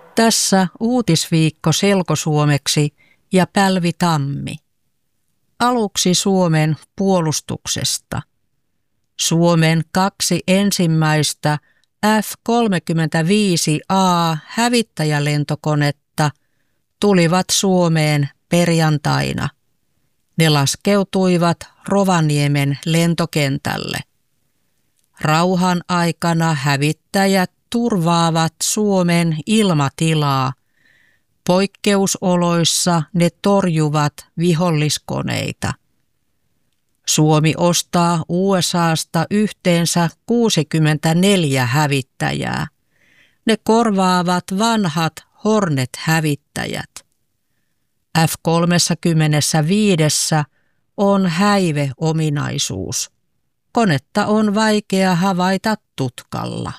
Tässä uutisviikko selkosuomeksi ja Pälvi Tammi. Aluksi Suomen puolustuksesta. Suomen 2 ensimmäistä F-35A hävittäjälentokonetta tulivat Suomeen perjantaina. Ne laskeutuivat Rovaniemen lentokentälle. Rauhan aikana hävittäjät turvaavat Suomen ilmatilaa. Poikkeusoloissa ne torjuvat viholliskoneita. Suomi ostaa USAsta yhteensä 64 hävittäjää. Ne korvaavat vanhat Hornet-hävittäjät. F-35 on häiveominaisuus. Konetta on vaikea havaita tutkalla.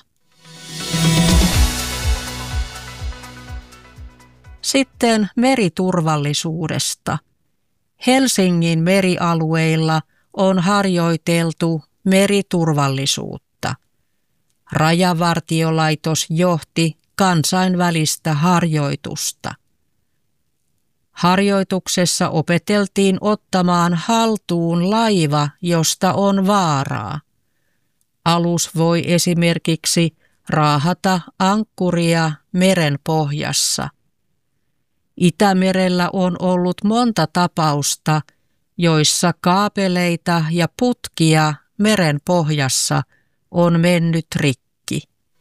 Sitten meriturvallisuudesta. Helsingin merialueilla on harjoiteltu meriturvallisuutta. Rajavartiolaitos johti kansainvälistä harjoitusta. Harjoituksessa opeteltiin ottamaan haltuun laiva, josta on vaaraa. Alus voi esimerkiksi raahata ankkuria meren pohjassa. Itämerellä on ollut monta tapausta, joissa kaapeleita ja putkia meren pohjassa on mennyt rikki.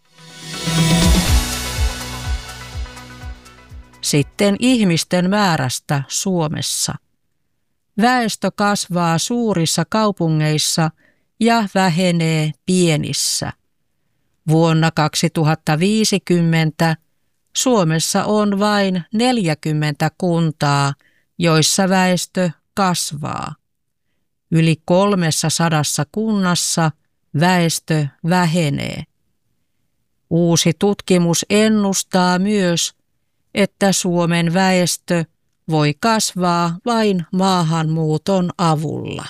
Sitten ihmisten määrästä Suomessa. Väestö kasvaa suurissa kaupungeissa ja vähenee pienissä. Vuonna 2050 Suomessa on vain 40 kuntaa, joissa väestö kasvaa. Yli 300 kunnassa väestö vähenee. Uusi tutkimus ennustaa myös, että Suomen väestö voi kasvaa vain maahanmuuton avulla.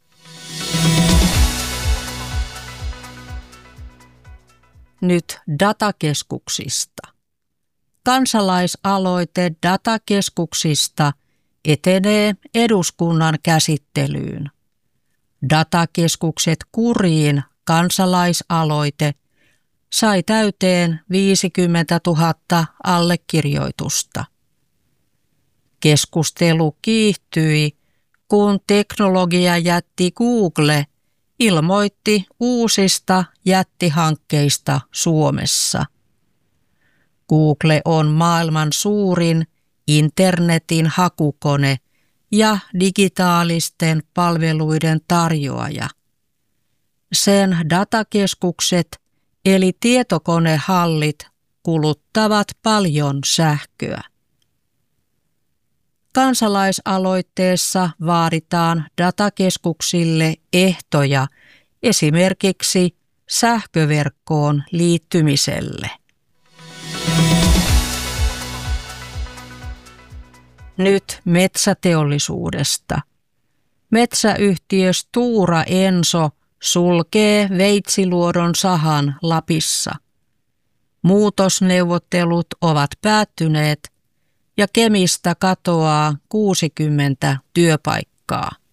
Nyt datakeskuksista. Kansalaisaloite datakeskuksista etenee eduskunnan käsittelyyn. Datakeskukset kuriin kansalaisaloite sai täyteen 50 000 allekirjoitusta. Keskustelu kiihtyi, kun teknologiajätti Google ilmoitti uusista jättihankkeista Suomessa. Google on maailman suurin internetin hakukone ja digitaalisten palveluiden tarjoaja. Sen datakeskukset eli tietokonehallit kuluttavat paljon sähköä. Kansalaisaloitteessa vaaditaan datakeskuksille ehtoja esimerkiksi sähköverkkoon liittymiselle. Nyt metsäteollisuudesta. Metsäyhtiö Stora Enso sulkee Veitsiluodon sahan Lapissa. Muutosneuvottelut ovat päättyneet ja Kemistä katoaa 60 työpaikkaa.